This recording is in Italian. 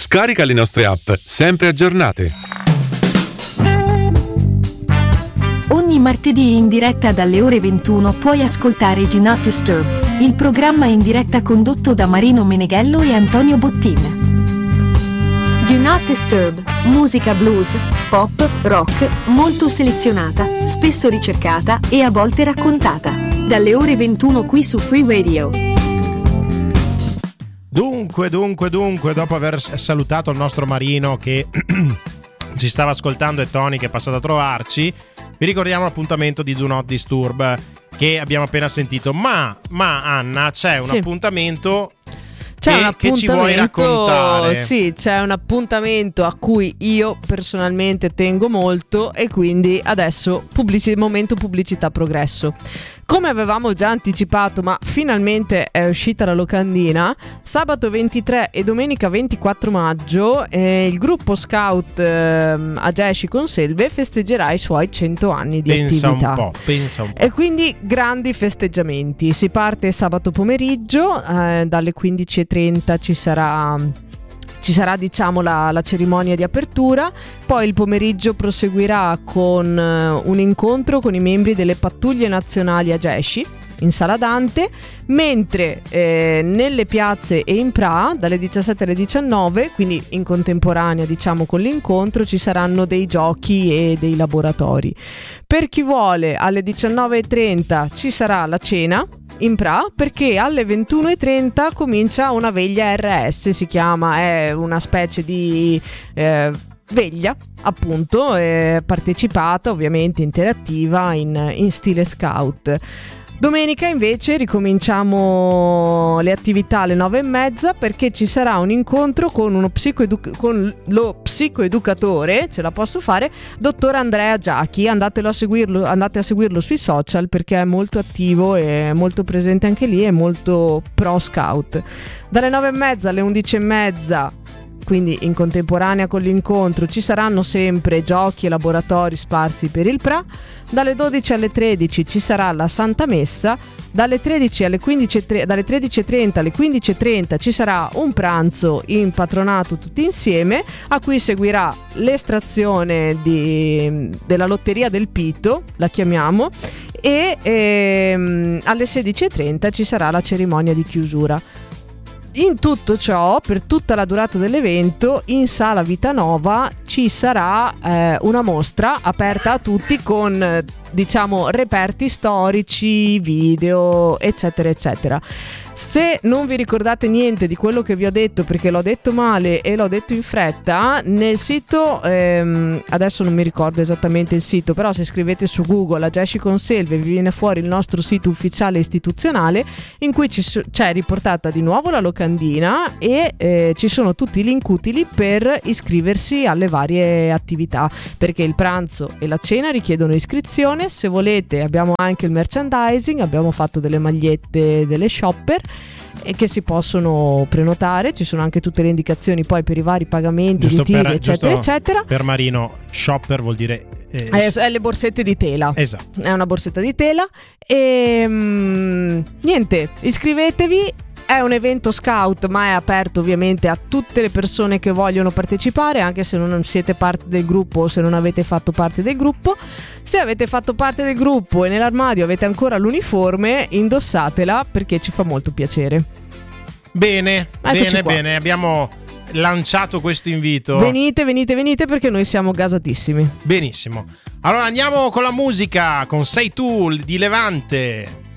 Scarica le nostre app, sempre aggiornate. Ogni martedì in diretta dalle ore 21 puoi ascoltare Do Not Disturb, il programma in diretta condotto da Marino Meneghello e Antonio Bottin. Do Not Disturb, musica blues, pop, rock, molto selezionata, spesso ricercata e a volte raccontata. Dalle ore 21 qui su Free Radio. Dunque, dopo aver salutato il nostro Marino che ci stava ascoltando e Tony che è passato a trovarci, vi ricordiamo l'appuntamento di Do Not Disturb che abbiamo appena sentito. Ma Anna, c'è un appuntamento... Che ci vuoi raccontare? Sì, c'è un appuntamento a cui io personalmente tengo molto e quindi adesso momento pubblicità progresso. Come avevamo già anticipato, ma finalmente è uscita la locandina, sabato 23 e domenica 24 maggio il gruppo Scout Ageshi Conselve festeggerà i suoi 100 anni di attività. Pensa un po'. E quindi grandi festeggiamenti. Si parte sabato pomeriggio, dalle 15:30 ci sarà diciamo la cerimonia di apertura, poi il pomeriggio proseguirà con un incontro con i membri delle pattuglie nazionali Ageshi in Sala Dante, mentre nelle piazze e in Pra dalle 17 alle 19, quindi in contemporanea diciamo con l'incontro, ci saranno dei giochi e dei laboratori. Per chi vuole alle 19:30 ci sarà la cena in Pra, perché alle 21:30 comincia una veglia RS, si chiama, è una specie di veglia appunto, partecipata ovviamente interattiva in stile scout. Domenica invece ricominciamo le attività alle 9:30 perché ci sarà un incontro con lo psicoeducatore, ce la posso fare, dottor Andrea Giachi. Andate a seguirlo sui social perché è molto attivo e molto presente anche lì, è molto pro scout. Dalle 9:30 alle 11:30, quindi in contemporanea con l'incontro, ci saranno sempre giochi e laboratori sparsi per il Pra. Dalle 12 alle 13 ci sarà la Santa Messa. Dalle 13 alle 13:30 alle 15:30 ci sarà un pranzo in patronato tutti insieme, a cui seguirà l'estrazione della lotteria del Pito, la chiamiamo, e alle 16:30 ci sarà la cerimonia di chiusura. In tutto ciò, per tutta la durata dell'evento, in Sala Vitanova ci sarà una mostra aperta a tutti con diciamo reperti storici, video, eccetera eccetera. Se non vi ricordate niente di quello che vi ho detto perché l'ho detto male e l'ho detto in fretta, nel sito adesso non mi ricordo esattamente il sito, però se scrivete su Google Ageshi Conselve vi viene fuori il nostro sito ufficiale istituzionale, in cui c'è riportata di nuovo la locandina e ci sono tutti i link utili per iscriversi alle varie attività, perché il pranzo e la cena richiedono iscrizione. Se volete abbiamo anche il merchandising, abbiamo fatto delle magliette delle shopper e che si possono prenotare, ci sono anche tutte le indicazioni poi per i vari pagamenti, ritiri, eccetera eccetera. Per Marino shopper vuol dire è le borsette di tela, esatto, è una borsetta di tela e niente, iscrivetevi. È un evento scout, ma è aperto ovviamente a tutte le persone che vogliono partecipare, anche se non siete parte del gruppo o se non avete fatto parte del gruppo. Se avete fatto parte del gruppo e nell'armadio avete ancora l'uniforme, indossatela perché ci fa molto piacere. Bene, bene, abbiamo lanciato questo invito. Venite perché noi siamo gasatissimi. Benissimo. Allora andiamo con la musica, con Sei tu di Levante.